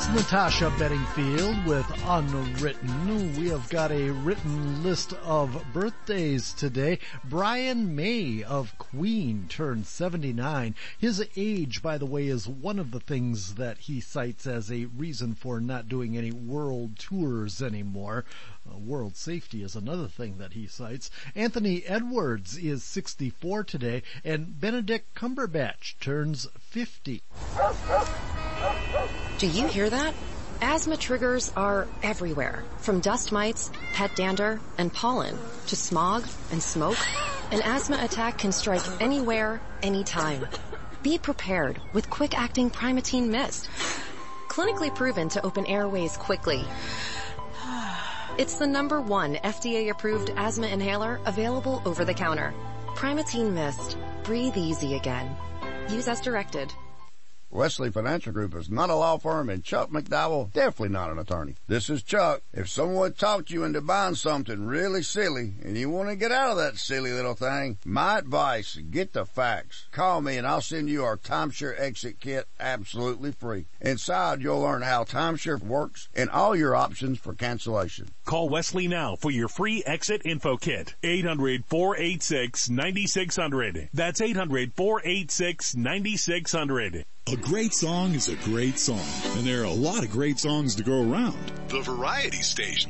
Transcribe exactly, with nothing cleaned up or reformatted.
It's Natasha Bedingfield with Unwritten. We have got a written list of birthdays today. Brian May of Queen turned seventy-nine. His age, by the way, is one of the things that he cites as a reason for not doing any world tours anymore. Uh, world safety is another thing that he cites. Anthony Edwards is sixty-four today, and Benedict Cumberbatch turns fifty. Do you hear that? Asthma triggers are everywhere, from dust mites, pet dander, and pollen, to smog and smoke. An asthma attack can strike anywhere, anytime. Be prepared with quick-acting Primatene Mist. Clinically proven to open airways quickly. It's the number one F D A-approved asthma inhaler available over the counter. Primatene Mist. Breathe easy again. Use as directed. Wesley Financial Group is not a law firm, and Chuck McDowell definitely not an attorney. This is Chuck. If someone talked you into buying something really silly and you want to get out of that silly little thing, my advice, get the facts. Call me and I'll send you our timeshare exit kit absolutely free. Inside, you'll learn how timeshare works and all your options for cancellation. Call Wesley now for your free exit info kit. eight hundred, four eight six, nine six zero zero. That's eight hundred, four eight six, nine six zero zero. A great song is a great song, and there are a lot of great songs to go around. The Variety Station.